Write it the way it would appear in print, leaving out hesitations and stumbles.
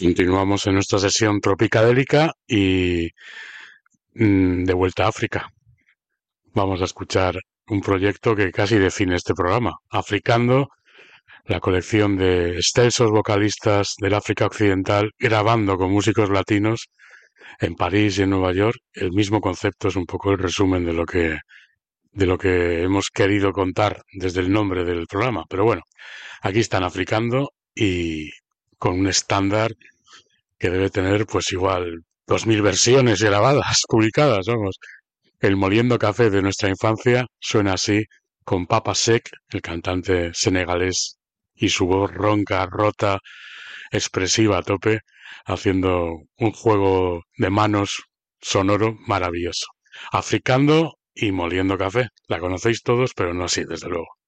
Continuamos en nuestra sesión tropicadélica y de vuelta a África. Vamos a escuchar un proyecto que casi define este programa, Africando, la colección de excelsos vocalistas del África Occidental grabando con músicos latinos en París y en Nueva York. El mismo concepto es un poco el resumen de lo que hemos querido contar desde el nombre del programa. Pero bueno, aquí están Africando y con un estándar que debe tener pues igual 2000 versiones grabadas, publicadas, vamos. El moliendo café de nuestra infancia suena así, con Papa Sek, el cantante senegalés, y su voz ronca, rota, expresiva a tope, haciendo un juego de manos sonoro maravilloso. Africando y moliendo café. La conocéis todos, pero no así, desde luego.